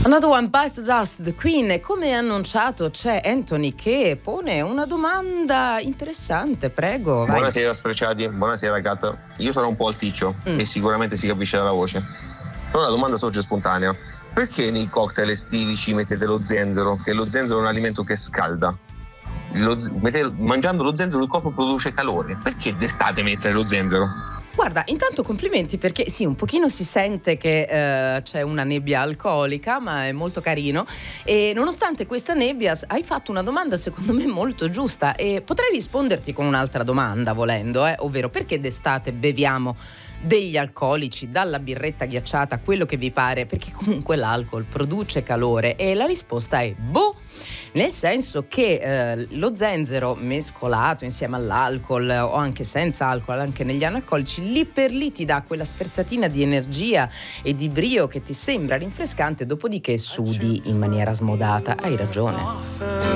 Another One Bites the Dust, The Queen, e come annunciato c'è Anthony che pone una domanda interessante, prego. Vai. Buonasera Sfrecciati, buonasera Kat. Io sono un po' alticcio e sicuramente si capisce dalla voce. Però la domanda sorge spontanea. Perché nei cocktail estivi ci mettete lo zenzero? Che lo zenzero è un alimento che scalda. Mangiando lo zenzero il corpo produce calore. Perché d'estate mettere lo zenzero? Guarda, intanto complimenti perché sì, un pochino si sente che c'è una nebbia alcolica, ma è molto carino, e nonostante questa nebbia hai fatto una domanda secondo me molto giusta e potrei risponderti con un'altra domanda volendo, ovvero perché d'estate beviamo degli alcolici, dalla birretta ghiacciata a quello che vi pare, perché comunque l'alcol produce calore e la risposta è nel senso che lo zenzero mescolato insieme all'alcol o anche senza alcol, anche negli analcolici, lì per lì ti dà quella sferzatina di energia e di brio che ti sembra rinfrescante, dopodiché sudi in maniera smodata. Hai ragione.